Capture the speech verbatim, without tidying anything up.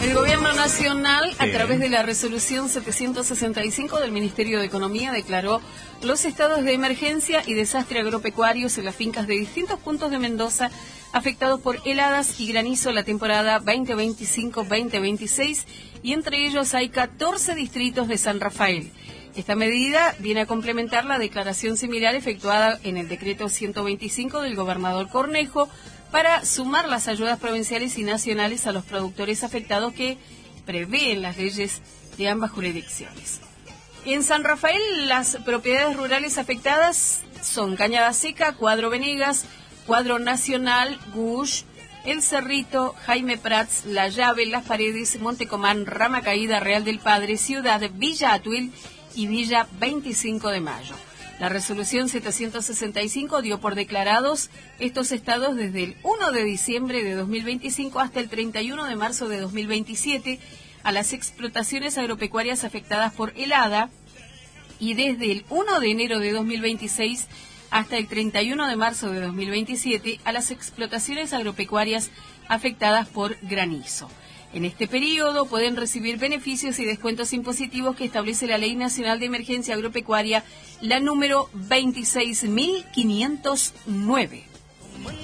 El Gobierno Nacional, Sí. a través de la resolución setecientos sesenta y cinco del Ministerio de Economía, declaró los estados de emergencia y desastre agropecuarios en las fincas de distintos puntos de Mendoza afectados por heladas y granizo la temporada veinte veinticinco veinte veintiséis, y entre ellos hay catorce distritos de San Rafael. Esta medida viene a complementar la declaración similar efectuada en el decreto ciento veinticinco del gobernador Cornejo para sumar las ayudas provinciales y nacionales a los productores afectados que prevén las leyes de ambas jurisdicciones. En San Rafael, las propiedades rurales afectadas son Cañada Seca, Cuadro Venegas, Cuadro Nacional, Gush, El Cerrito, Jaime Prats, La Llave, Las Paredes, Montecomán, Rama Caída, Real del Padre, Ciudad, Villa Atuil y Villa veinticinco de Mayo. La resolución setecientos sesenta y cinco dio por declarados estos estados desde el primero de diciembre de dos mil veinticinco hasta el treinta y uno de marzo de dos mil veintisiete a las explotaciones agropecuarias afectadas por helada, y desde el primero de enero de dos mil veintiséis hasta el treinta y uno de marzo de dos mil veintisiete a las explotaciones agropecuarias afectadas por granizo. En este periodo pueden recibir beneficios y descuentos impositivos que establece la Ley Nacional de Emergencia Agropecuaria, la número veintiséis mil quinientos nueve.